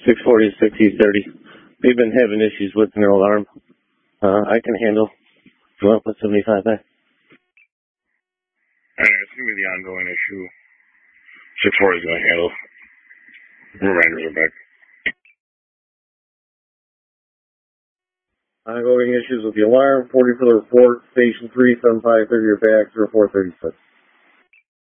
640 to 630. They've been having issues with their alarm. I can handle. You want to put 75 back? Alright, it's going to be the ongoing issue. 640 is going to handle. Reminders are back. Ongoing issues with the alarm. 40 for the report. Station 3, 7530 are back. 0436.